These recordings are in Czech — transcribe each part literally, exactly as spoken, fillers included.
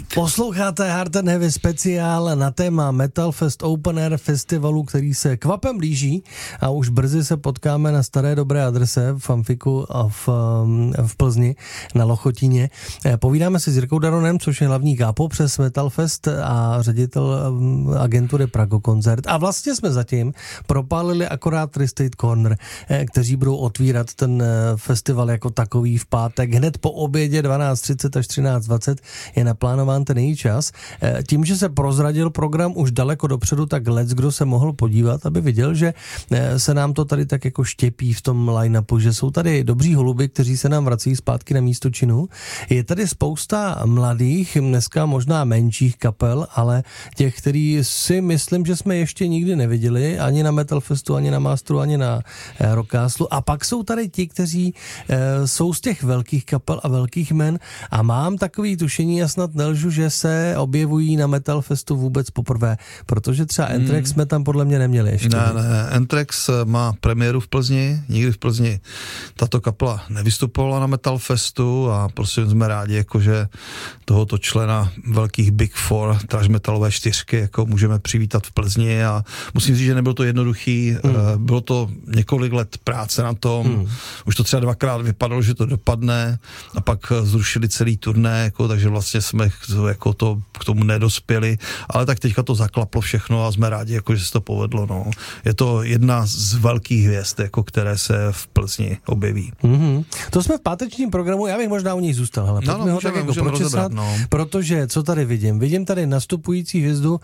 Dík. Posloucháte Hard and Heavy speciál na téma Metal Fest Open Air festivalu, který se kvapem blíží a už brzy se potkáme na staré dobré adrese v Amfiku a v, v Plzni na Lochotíně. Povídáme si s Jirkou Daronem, což je hlavní kápo přes Metal Fest a ředitel agentury Prago Koncert. A vlastně jsme zatím propálili akorát Tri-State Corner, kteří budou otvírat ten festival jako takový v pátek. Hned po obědě dvanáct třicet až třináct dvacet je naplánován ten její čas. Tím, že se prozradil program už daleko dopředu, tak lec, kdo se mohl podívat, aby viděl, že se nám to tady tak jako štěpí v tom line-upu, že jsou tady dobří holuby, kteří se nám vrací zpátky na místo činu. Je tady spousta mladých, dneska možná menších kapel, ale těch, který si myslím, že jsme ještě nikdy neviděli, ani na Metal Festu, ani na Masteru, ani na Rockcastlu. A pak jsou tady ti, kteří e, jsou z těch velkých kapel a velkých men a mám takový tušení, a snad nelžu, že se objevují na Metal Festu vůbec poprvé, protože třeba Anthrax jsme tam podle mě neměli ještě. Ne, ne, Anthrax má premiéru v Plzni, nikdy v Plzni tato kapela nevystupovala na Metal Festu a prostě jsme rádi, jakože tohoto člena velkých Big Four, trash metalové čtyřky, jako můžeme přivítat v Plzni a musím říct, že nebylo to jednoduchý, hmm. bylo to několik let práce na tom, hmm. už to třeba dvakrát vypadalo, že to dopadne a pak zrušili celý turné, jako, takže vlastně jsme jako to, k tomu nedospěli, ale tak teďka to zaklaplo všechno a jsme rádi, jako, že se to povedlo. No. Je to jedna z velkých hvězd, jako, které se v Plzni objeví. Mm-hmm. To jsme v pátečním programu, já bych možná u něj zůstal, ale no, no, ho tak jako pročesat, no. Protože co tady vidím? Vidím tady nastupující hvězdu,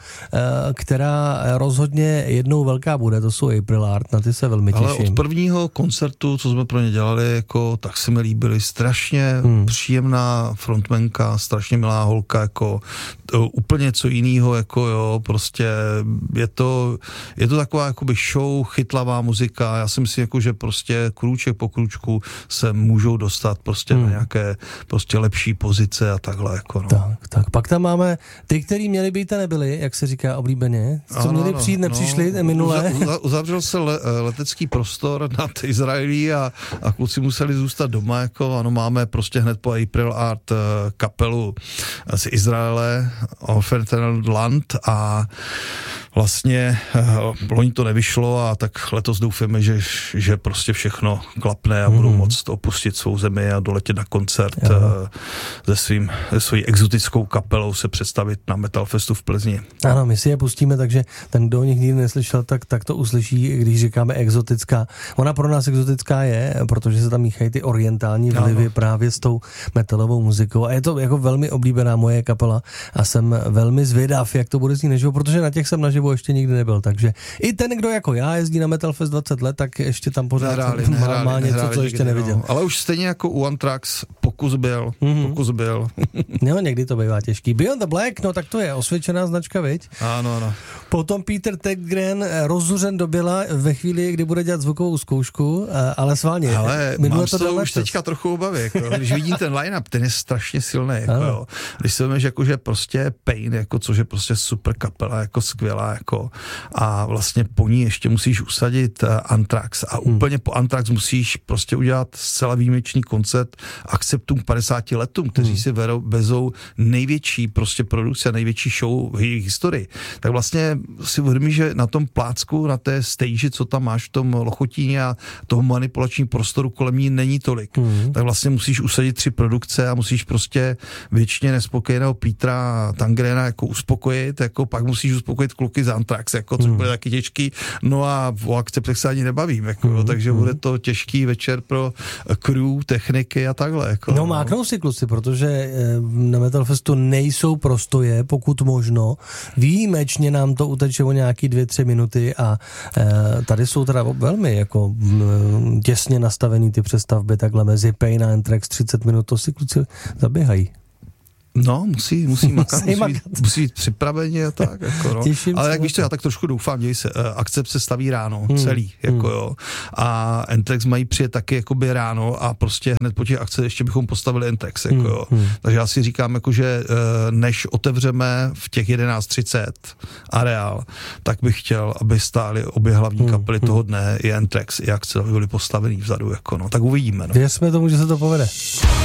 která rozhodně jednou velká bude, to jsou April Art, na ty se velmi těším. Ale od prvního koncertu, co jsme pro ně dělali, jako, tak se mi líbily strašně hmm. příjemná frontmanka, strašně milá holka, jako to, úplně co jinýho, jako jo, prostě je to, je to taková jakoby show, chytlavá muzika, já si myslím, jako, že prostě krůček po krůčku se můžou dostat prostě hmm. na nějaké prostě lepší pozice a takhle, jako no. Tak, tak, pak tam máme ty, kteří měli být a nebyli, jak se říká oblíbeně, co ano, měli přijít, nepřišli no, minule. Uza, uzavřel se le, letecký prostor nad Izraelí a, a kluci museli zůstat doma, jako ano, máme prostě hned po April Art kapelu z Izraele, Oferten Land a vlastně loni to nevyšlo a tak letos doufáme, že, že prostě všechno klapne a budou mm. moct opustit svou zemi a doletět na koncert se svým, se svojí exotickou kapelou se představit na Metal Festu v Plzni. Ano, my si je pustíme, takže ten, kdo o nich nikdy neslyšel, tak, tak to uslyší, když říkáme exotická. Ona pro nás exotická je, protože se tam míchají ty orientální vlivy ano. právě s tou metalovou muzikou a je to jako velmi oblíbená moje kapela a jsem velmi zvědav, jak to bude znít neživo, protože na těch jsem naživo ještě nikdy nebyl, takže i ten, kdo jako já jezdí na Metal Fest dvacet let, tak ještě tam pořád nehráli, má, nehráli, má něco, nehráli, co ještě nikdy, neviděl. No. Ale už stejně jako u Anthrax pokus byl, mm-hmm. pokus byl. No, někdy to bývá těžký. Beyond the Black, no tak to je osvědčená značka, viď? Ano, ano. Potom Peter Tegren rozuřen do běla ve chvíli, kdy bude dělat zvukovou zkoušku, ale sválně. Ale mám to to už teďka trochu obavy, jako, když vidím ten line-up, ten je strašně silný, jako, jo. Když se víme, že jako, že prostě Pain, jako, což je prostě super kapela, jako skvělá, jako, a vlastně po ní ještě musíš usadit uh, Anthrax a hmm. úplně po Anthrax musíš prostě udělat zcela výjimečný koncert akceptům padesáti letům, kteří hmm. si verou, vezou největší prostě produkce, největší show v jejich historii. Tak vlastně si uvědomíš, že na tom plácku, na té stage, co tam máš v tom Lochotíně a toho manipulačního prostoru kolem ní není tolik. Hmm. Tak vlastně musíš usadit tři produkce a musíš prostě věčně nespokojeného Petra Tangrena jako uspokojit, jako pak musíš uspokojit kluky z Anthrax, jako, což hmm. bude taky těžký. No a o akceptech se ani nebavím, jako, hmm. takže bude to těžký večer pro crew, techniky a takhle. Jako, no máknou si kluci, protože na Metal Festu nejsou prostoje, pokud možno. Výjimečně nám to uteče o nějaký dvě, tři minuty a e, tady jsou teda velmi jako m, těsně nastavený ty přestavby takhle mezi Pain a Anthrax třicet minut, to si kluci zaběhají. No, musí, musí makat, musí, musí, musí být připraveni a tak, jako no. Ale jak víš to, já tak trošku doufám, děj se, uh, Akcept se staví ráno, hmm. celý, jako hmm. jo. A Anthrax mají přijet taky jakoby ráno a prostě hned po těch akcích ještě bychom postavili Anthrax, jako hmm. jo. Hmm. Takže já si říkám, jako, že uh, než otevřeme v těch jedenáct třicet areál, tak bych chtěl, aby stály obě hlavní hmm. kapely hmm. toho dne, i Anthrax, i Akcept, aby byly postavený vzadu, jako no. Tak uvidíme, no. Věřme tomu, že se to povede.